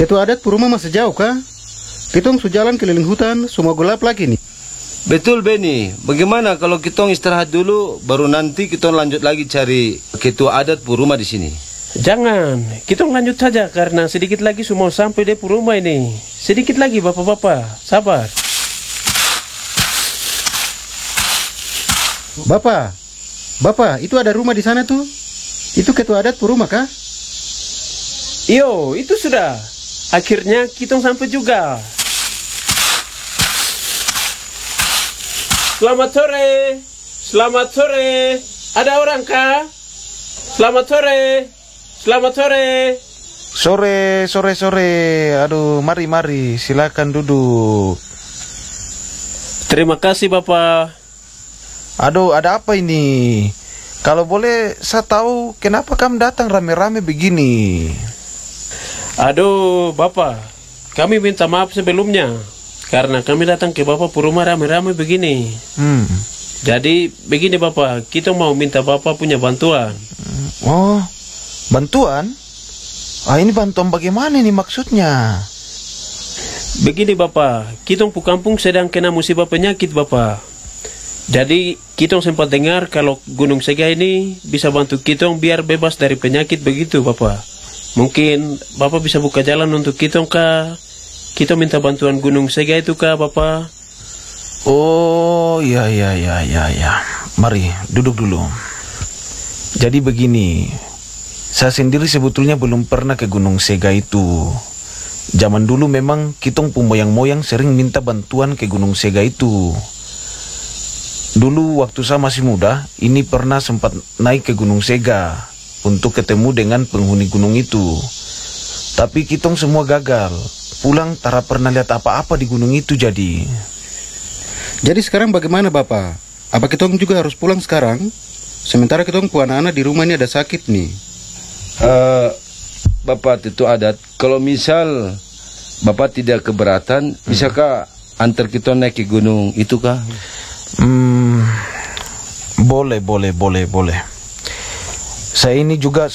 Ketua adat Puruma masih jauh kah? Kitong sujalan keliling hutan, semua gelap lagi nih. Betul Beni, bagaimana kalau kita istirahat dulu, baru nanti kita lanjut lagi cari ketua adat Puruma di sini? Jangan, kita lanjut saja karena sedikit lagi semua sampai di Puruma ini. Sedikit lagi bapak-bapak, sabar. Bapak, itu ada rumah di sana tuh. Itu ketua adat Puruma kah? Iyo, itu sudah. Akhirnya kita sampai juga. Selamat sore. Selamat sore. Ada orang kah? Selamat sore. Selamat sore. Sore. Aduh, mari. Silakan duduk. Terima kasih, Bapak. Aduh, ada apa ini? Kalau boleh saya tahu kenapa kamu datang rame-rame begini? Aduh, Bapak. Kami minta maaf sebelumnya karena kami datang ke Bapak Puruma rame-rame begini. Jadi begini Bapak, kita mau minta Bapak punya bantuan. Oh, bantuan? Ini bantuan bagaimana nih maksudnya? Begini Bapak, kita pu kampung sedang kena musibah penyakit Bapak. Jadi kita sempat dengar kalau Gunung Sega ini bisa bantu kita biar bebas dari penyakit begitu Bapak. Mungkin Bapak bisa buka jalan untuk kita kah? Kita minta bantuan Gunung Sega itu kah Bapak? Oh, ya. Mari, duduk dulu. Jadi begini, saya sendiri sebetulnya belum pernah ke Gunung Sega itu. Zaman dulu memang kitong moyang-moyang sering minta bantuan ke Gunung Sega itu. Dulu waktu saya masih muda, ini pernah sempat naik ke Gunung Sega untuk ketemu dengan penghuni gunung itu. Tapi kitong semua gagal. Pulang tara pernah lihat apa-apa di gunung itu jadi. Jadi sekarang bagaimana Bapak? Apa kitong juga harus pulang sekarang? Sementara kitong pu anak-anak di rumah ini ada sakit nih. Bapak itu adat, kalau misal Bapak tidak keberatan, bisakah antar kita naik ke gunung itu kah? Boleh. Saya ini juga